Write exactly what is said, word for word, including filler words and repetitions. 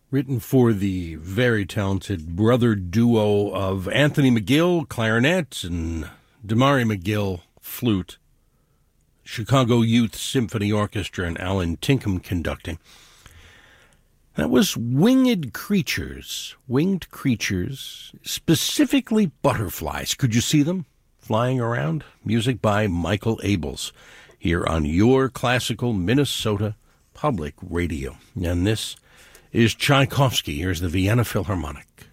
written for the very talented brother duo of Anthony McGill, clarinet, and Damari McGill, flute, Chicago Youth Symphony Orchestra, and Alan Tinkham conducting. That was Winged Creatures, Winged Creatures, specifically butterflies. Could you see them flying around? Music by Michael Abels here on your classical Minnesota Public Radio. And this is Tchaikovsky. Here's the Vienna Philharmonic.